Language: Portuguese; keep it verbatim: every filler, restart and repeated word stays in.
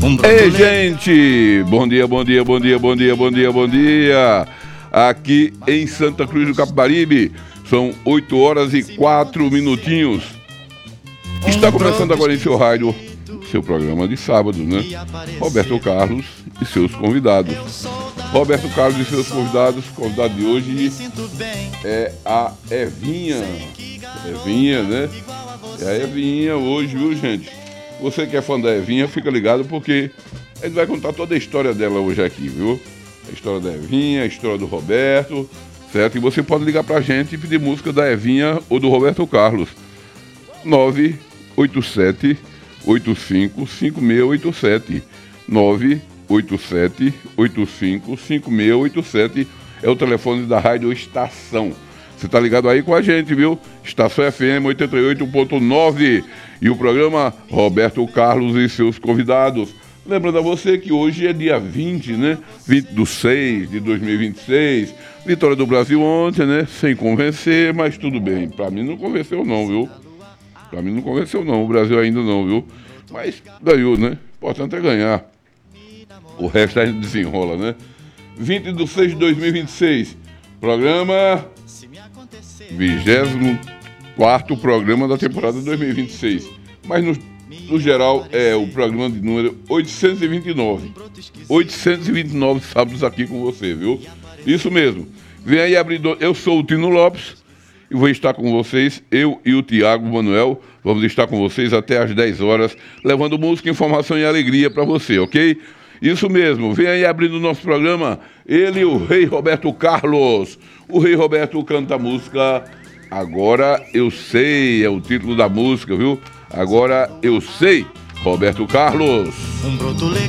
Ei, gente! Bom dia, bom dia, bom dia, bom dia, bom dia, bom dia! Aqui em Santa Cruz do Capibaribe, são oito horas e quatro minutinhos. Está começando agora em seu rádio, seu programa de sábado, né? Roberto Carlos e seus convidados. Roberto Carlos e seus convidados, convidado de hoje é a Evinha. Evinha, né? É a Evinha hoje, viu, gente? Você que é fã da Evinha, fica ligado porque ele vai contar toda a história dela hoje aqui, viu? A história da Evinha, a história do Roberto, certo? E você pode ligar pra gente e pedir música da Evinha ou do Roberto Carlos. nove oito sete, oito cinco, cinco seis oito sete. nove oito sete, oito cinco, cinco seis oito sete é o telefone da Rádio Estação. Você tá ligado aí com a gente, viu? Estação F M oitenta e oito ponto nove e o programa Roberto Carlos e seus convidados. Lembrando a você que hoje é dia vinte, né? vinte de seis de dois mil e vinte e seis. Vitória do Brasil ontem, né? Sem convencer, mas tudo bem. Pra mim não convenceu não, viu? Pra mim não convenceu não, o Brasil ainda não, viu? Mas ganhou, né? O importante é ganhar. O resto a gente desenrola, né? vinte de seis de dois mil e vinte e seis. Programa... vigésimo quarto programa da temporada dois mil e vinte e seis. Mas no, no geral é o programa de número oitocentos e vinte e nove. oitocentos e vinte e nove sábados aqui com você, viu? Isso mesmo. Vem aí abridor. Eu sou o Tino Lopes e vou estar com vocês, eu e o Tiago Manuel. Vamos estar com vocês até às dez horas, levando música, informação e alegria para você, ok? Isso mesmo, vem aí abrindo o nosso programa, ele, o Rei Roberto Carlos. O Rei Roberto canta a música Agora Eu Sei, é o título da música, viu? Agora Eu Sei, Roberto Carlos. Um broto